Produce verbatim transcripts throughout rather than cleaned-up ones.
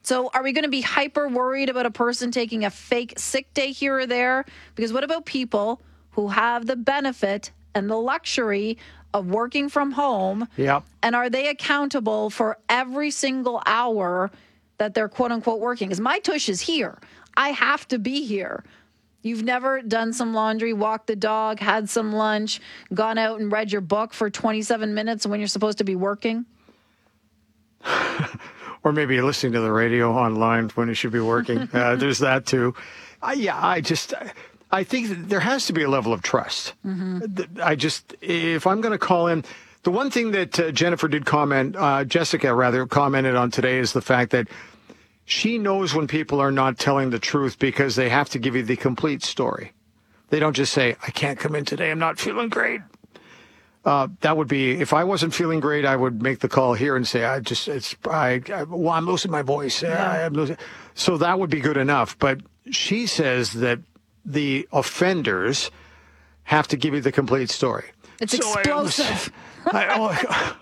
So are we going to be hyper worried about a person taking a fake sick day here or there? Because what about people who have the benefit and the luxury of working from home? Yep. And are they accountable for every single hour that they're quote unquote working? Because my tush is here. I have to be here. You've never done some laundry, walked the dog, had some lunch, gone out and read your book for twenty-seven minutes when you're supposed to be working? Or maybe listening to the radio online when you should be working. Uh, there's that too. I, yeah, I just, I think that there has to be a level of trust. Mm-hmm. I just, if I'm going to call in, the one thing that uh, Jennifer did comment, uh, Jessica rather, commented on today is the fact that she knows when people are not telling the truth because they have to give you the complete story. They don't just say, I can't come in today, I'm not feeling great. Uh, that would be, if I wasn't feeling great, I would make the call here and say, I just, it's, I, I well, I'm losing my voice. Yeah. I, I'm losing. So that would be good enough. But she says that the offenders have to give you the complete story. It's so explosive. I, I,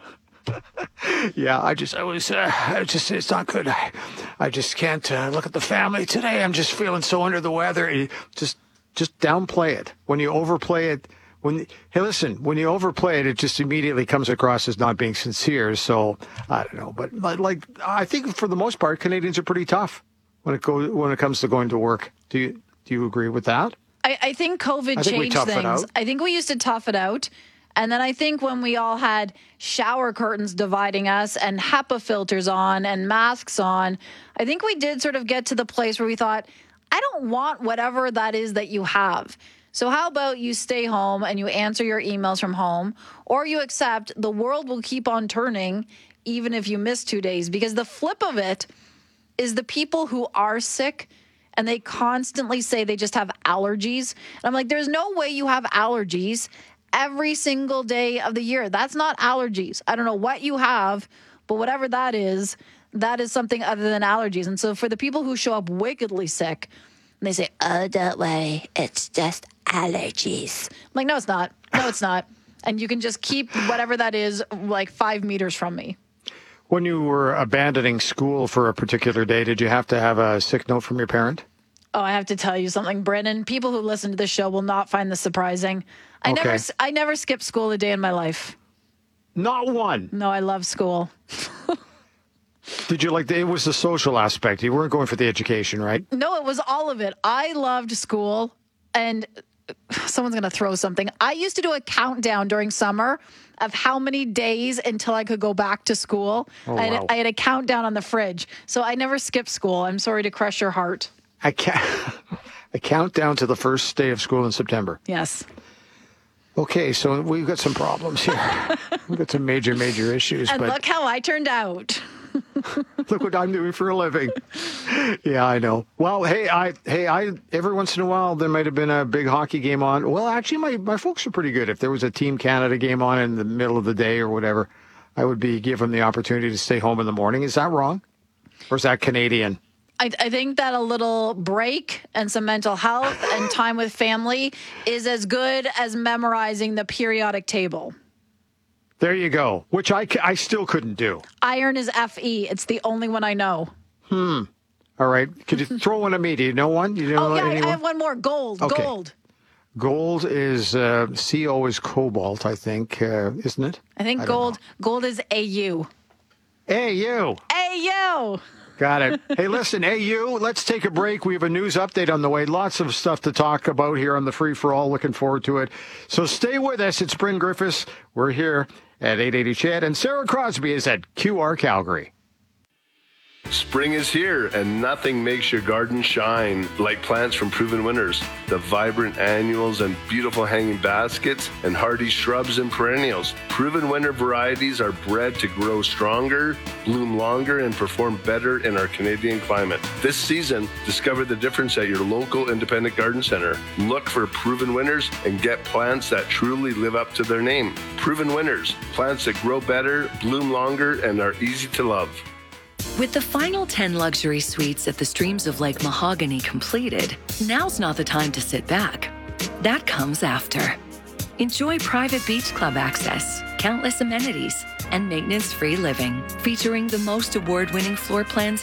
oh, yeah, I just, I was, uh, I just, it's not good. I, I just can't uh, look at the family today. I'm just feeling so under the weather. Just, just downplay it. When you overplay it, When, hey, listen, when you overplay it, it just immediately comes across as not being sincere. So, I don't know. But, but like, I think for the most part, Canadians are pretty tough when it goes when it comes to going to work. Do you do you agree with that? I, I think COVID I think we changed tough it things. out. I think we used to tough it out. And then I think when we all had shower curtains dividing us and HEPA filters on and masks on, I think we did sort of get to the place where we thought, I don't want whatever that is that you have. So how about you stay home and you answer your emails from home, or you accept the world will keep on turning even if you miss two days? Because the flip of it is the people who are sick and they constantly say they just have allergies. And I'm like, there's no way you have allergies every single day of the year. That's not allergies. I don't know what you have, but whatever that is, that is something other than allergies. And so for the people who show up wickedly sick, and they say, oh, don't worry, it's just allergies. I'm like, no, it's not. No, it's not. And you can just keep whatever that is like five meters from me. When you were abandoning school for a particular day, did you have to have a sick note from your parent? Oh, I have to tell you something, Brennan. People who listen to this show will not find this surprising. I Okay. never, I never skipped school a day in my life. Not one. No, I love school. Did you like the, it was the social aspect. You weren't going for the education, right? No, it was all of it. I loved school, and someone's going to throw something. I used to do a countdown during summer of how many days until I could go back to school. Oh, I, had, wow. I had a countdown on the fridge. So I never skipped school. I'm sorry to crush your heart. I can't. I count down to the first day of school in September. Yes. Okay, so we've got some problems here. We've got some major, major issues. And but look how I turned out. look what I'm doing for a living. Yeah, I know. Well, hey, I, hey, I. Every once in a while, there might have been a big hockey game on. Well, actually, my, my folks are pretty good. If there was a Team Canada game on in the middle of the day or whatever, I would be given the opportunity to stay home in the morning. Is that wrong, or is that Canadian? I, I think that a little break and some mental health and time with family is as good as memorizing the periodic table. There you go. Which I, ca- I still couldn't do. Iron is F E. It's the only one I know. Hmm. All right. Could you throw one at me? Do you know one? You know Oh, yeah, I, anyone? I have one more. Gold. Okay. Gold. Gold is uh, C O is cobalt, I think, uh, isn't it? I think I don't gold know. gold is A U. Hey, you. A U. Got it. Hey, listen, A U, let's take a break. We have a news update on the way. Lots of stuff to talk about here on the Free for All. Looking forward to it. So stay with us. It's Bryn Griffiths. We're here at eight eighty C H E D, and Sarah Crosby is at Q R Calgary. Spring is here, and nothing makes your garden shine like plants from Proven Winners. The vibrant annuals and beautiful hanging baskets and hardy shrubs and perennials. Proven Winner varieties are bred to grow stronger, bloom longer, and perform better in our Canadian climate. This season, discover the difference at your local independent garden center. Look for Proven Winners and get plants that truly live up to their name. Proven Winners, plants that grow better, bloom longer, and are easy to love. With the final ten luxury suites at the Streams of Lake Mahogany completed, now's not the time to sit back. That comes after. Enjoy private beach club access, countless amenities, and maintenance-free living, featuring the most award-winning floor plans